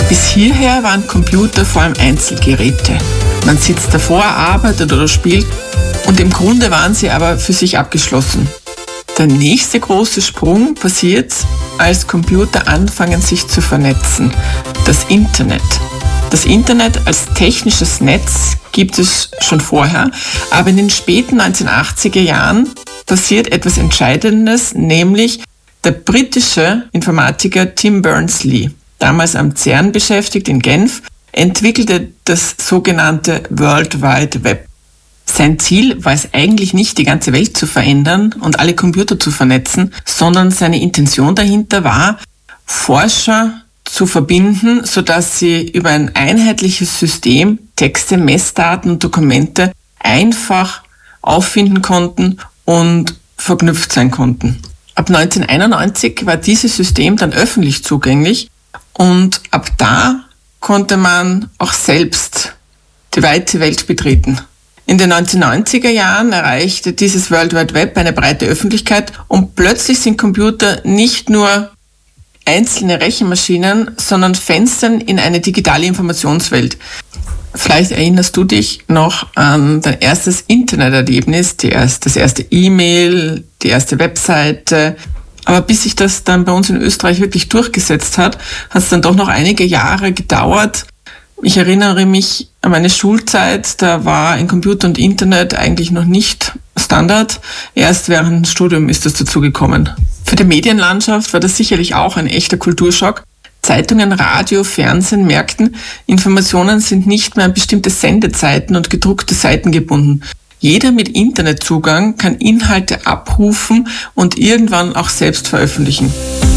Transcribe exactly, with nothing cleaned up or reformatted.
Bis hierher waren Computer vor allem Einzelgeräte. Man sitzt davor, arbeitet oder spielt und im Grunde waren sie aber für sich abgeschlossen. Der nächste große Sprung passiert, als Computer anfangen sich zu vernetzen. Das Internet. Das Internet als technisches Netz gibt es schon vorher, aber in den späten neunzehnhundertachtziger Jahren passiert etwas Entscheidendes, nämlich der britische Informatiker Tim Berners-Lee, damals am CERN beschäftigt in Genf, entwickelte das sogenannte World Wide Web. Sein Ziel war es eigentlich nicht, die ganze Welt zu verändern und alle Computer zu vernetzen, sondern seine Intention dahinter war, Forscher zu verbinden, sodass sie über ein einheitliches System Texte, Messdaten und Dokumente einfach auffinden konnten und verknüpft sein konnten. Ab neunzehnhunderteinundneunzig war dieses System dann öffentlich zugänglich und ab da konnte man auch selbst die weite Welt betreten. In den neunzehnhundertneunziger Jahren erreichte dieses World Wide Web eine breite Öffentlichkeit und plötzlich sind Computer nicht nur einzelne Rechenmaschinen, sondern Fenstern in eine digitale Informationswelt. Vielleicht erinnerst du dich noch an dein erstes Interneterlebnis, die erste, das erste E-Mail, die erste Webseite. Aber bis sich das dann bei uns in Österreich wirklich durchgesetzt hat, hat es dann doch noch einige Jahre gedauert. Ich erinnere mich an meine Schulzeit, da war ein Computer und Internet eigentlich noch nicht Standard. Erst während dem Studium ist das dazugekommen. Für die Medienlandschaft war das sicherlich auch ein echter Kulturschock. Zeitungen, Radio, Fernsehen merkten, Informationen sind nicht mehr an bestimmte Sendezeiten und gedruckte Seiten gebunden. Jeder mit Internetzugang kann Inhalte abrufen und irgendwann auch selbst veröffentlichen.